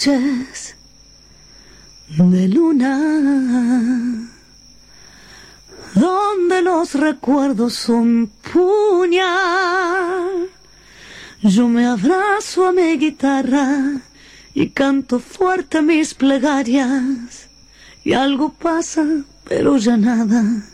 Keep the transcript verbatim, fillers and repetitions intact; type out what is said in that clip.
noches de luna, donde los recuerdos son puñal. Yo me abrazo a mi guitarra y canto fuerte mis plegarias, y algo pasa, pero ya nada.